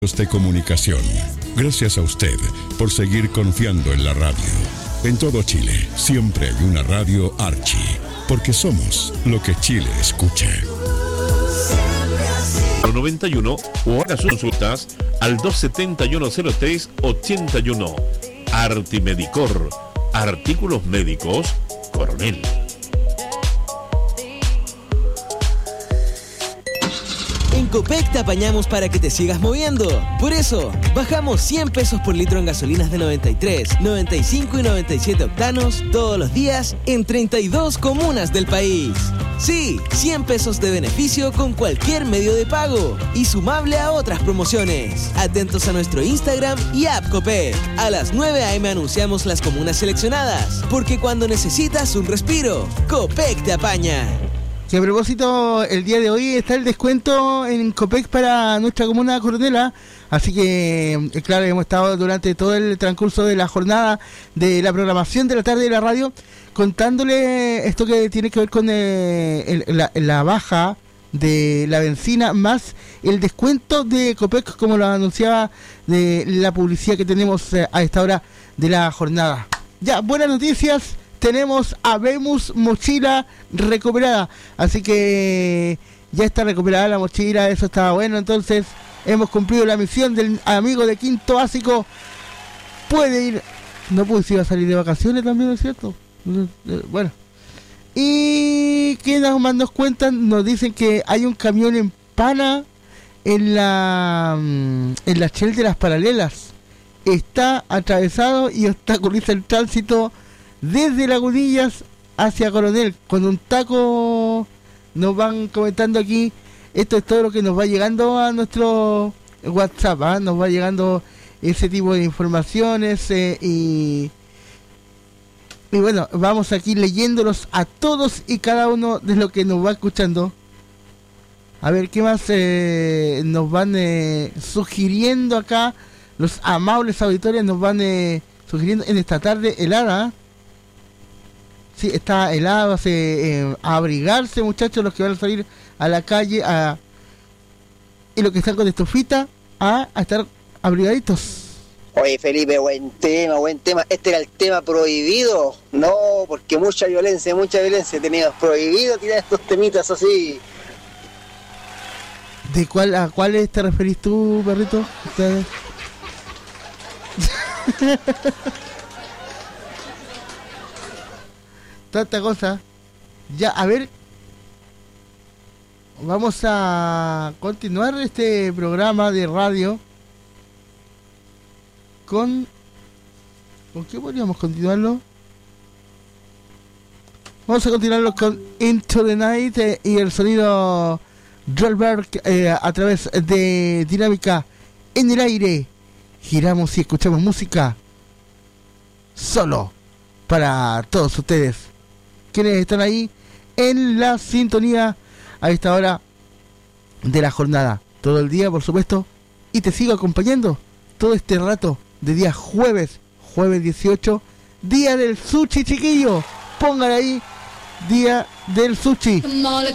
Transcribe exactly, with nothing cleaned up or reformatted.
de comunicación. Gracias a usted por seguir confiando en la radio. En todo Chile, siempre hay una radio Archie, porque somos lo que Chile escucha. noventa y uno o haga sus consultas al dos setenta y uno cero tres ochenta y uno. Artimedicor, artículos médicos Coronel. En Copec te apañamos para que te sigas moviendo. Por eso, bajamos cien pesos por litro en gasolinas de noventa y tres, noventa y cinco y noventa y siete octanos todos los días en treinta y dos comunas del país. Sí, cien pesos de beneficio con cualquier medio de pago y sumable a otras promociones. Atentos a nuestro Instagram y app Copec. A las nueve a eme anunciamos las comunas seleccionadas, porque cuando necesitas un respiro, Copec te apaña. Que a propósito, el día de hoy está el descuento en Copec para nuestra comuna Coronela, así que, claro, hemos estado durante todo el transcurso de la jornada de la programación de la tarde de la radio, contándole esto que tiene que ver con eh, el, la, la baja de la benzina, más el descuento de Copec, como lo anunciaba de la publicidad que tenemos eh, a esta hora de la jornada. Ya, buenas noticias. Tenemos a Habemos mochila recuperada, así que ya está recuperada la mochila, eso estaba bueno. Entonces hemos cumplido la misión del amigo de quinto básico. Puede ir, no pude si iba a salir de vacaciones también, ¿no es cierto? Bueno, y que más nos cuentan, nos dicen que hay un camión en pana en la en la Shell de las Paralelas, está atravesado y obstaculiza el tránsito desde Lagunillas hacia Coronel, con un taco. Nos van comentando aquí. Esto es todo lo que nos va llegando a nuestro WhatsApp, ¿eh? Nos va llegando ese tipo de informaciones eh, y y bueno, vamos aquí leyéndolos a todos y cada uno de lo que nos va escuchando. A ver qué más eh, nos van eh, sugiriendo acá los amables auditores. Nos van eh, sugiriendo en esta tarde helada, ¿eh? Sí, está helado, hace eh, a abrigarse, muchachos, los que van a salir a la calle, a y los que están con estufita, a, a estar abrigaditos. Oye, Felipe, buen tema, buen tema. Este era el tema prohibido. No, porque mucha violencia, mucha violencia teníamos. Prohibido tirar estos temitas así. ¿De cuál, a cuáles te referís tú, perrito? ¿Ustedes? Tanta cosa. Ya, a ver, vamos a continuar este programa de radio con ¿con qué podríamos continuarlo? Vamos a continuarlo con Into the Night eh, y el sonido Drillberg eh, a través de Dinámica en el Aire. Giramos y escuchamos música solo para todos ustedes, quienes están ahí en la sintonía a esta hora de la jornada, todo el día, por supuesto, y te sigo acompañando todo este rato de día jueves, jueves dieciocho, día del sushi, chiquillo. Pongan ahí, día del sushi.